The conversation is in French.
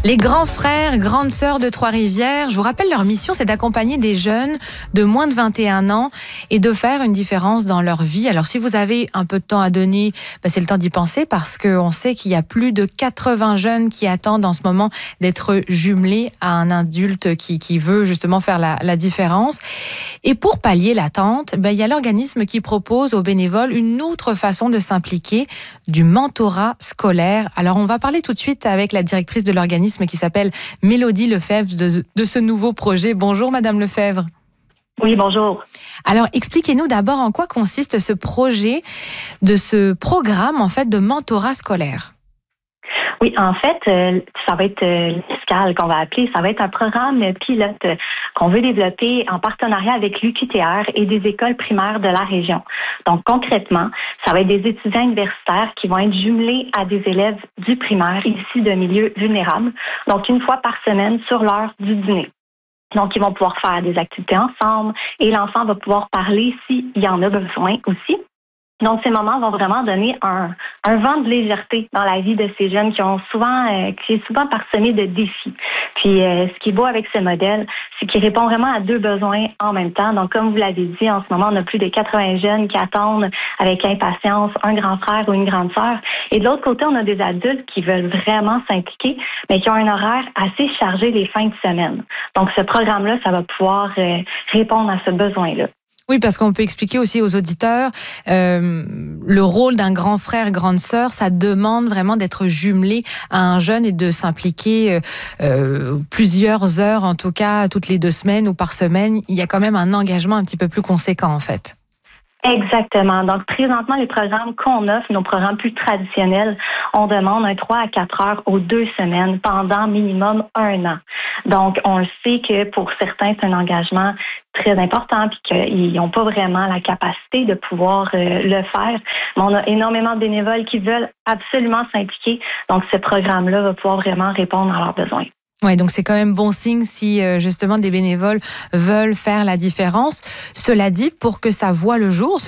Les grands frères, grandes sœurs de Trois-Rivières, je vous rappelle, leur mission, c'est d'accompagner des jeunes de moins de 21 ans et de faire une différence dans leur vie. Alors, si vous avez un peu de temps à donner, c'est le temps d'y penser parce qu'on sait qu'il y a plus de 80 jeunes qui attendent en ce moment d'être jumelés à un adulte qui veut justement faire la différence. Et pour pallier l'attente, il y a l'organisme qui propose aux bénévoles une autre façon de s'impliquer, du mentorat scolaire. Alors, on va parler tout de suite avec la directrice de l'organisme qui s'appelle Mélodie Lefebvre de ce nouveau projet. Bonjour Madame Lefebvre. Oui, bonjour. Alors, expliquez-nous d'abord en quoi consiste ce projet, de ce programme en fait de mentorat scolaire. Oui, en fait, ça va être l'ESCAL qu'on va appeler. Ça va être un programme pilote qu'on veut développer en partenariat avec l'UQTR et des écoles primaires de la région. Donc, concrètement, ça va être des étudiants universitaires qui vont être jumelés à des élèves du primaire issus de milieux vulnérables. Donc, une fois par semaine sur l'heure du dîner. Donc, ils vont pouvoir faire des activités ensemble et l'enfant va pouvoir parler s'il y en a besoin aussi. Donc, ces moments vont vraiment donner un vent de légèreté dans la vie de ces jeunes qui est souvent parsemé de défis. Puis, ce qui est beau avec ce modèle, c'est qu'il répond vraiment à deux besoins en même temps. Donc, comme vous l'avez dit, en ce moment, on a plus de 80 jeunes qui attendent avec impatience un grand frère ou une grande sœur. Et de l'autre côté, on a des adultes qui veulent vraiment s'impliquer, mais qui ont un horaire assez chargé les fins de semaine. Donc, ce programme-là, ça va pouvoir répondre à ce besoin-là. Oui, parce qu'on peut expliquer aussi aux auditeurs, le rôle d'un grand frère, grande sœur, ça demande vraiment d'être jumelé à un jeune et de s'impliquer plusieurs heures, en tout cas toutes les 2 semaines ou par semaine. Il y a quand même un engagement un petit peu plus conséquent en fait. Exactement. Donc, présentement, les programmes qu'on offre, nos programmes plus traditionnels, on demande un 3 à 4 heures aux 2 semaines pendant minimum 1 an. Donc, on le sait que pour certains, c'est un engagement très important puis qu'ils n'ont pas vraiment la capacité de pouvoir le faire. Mais on a énormément de bénévoles qui veulent absolument s'impliquer. Donc, ce programme-là va pouvoir vraiment répondre à leurs besoins. Ouais, donc c'est quand même bon signe si justement des bénévoles veulent faire la différence. Cela dit, pour que ça voie le jour,